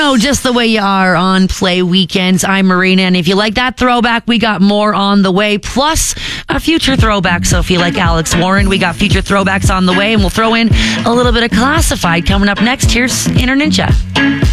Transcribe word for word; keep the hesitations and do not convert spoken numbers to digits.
know just the way you are on Play Weekends. I'm Marina, and if you like that throwback, we got more on the way, plus a future throwback. So if you like Alex Warren, we got future throwbacks on the way, and we'll throw in a little bit of Classified coming up next. Here's Inner Ninja.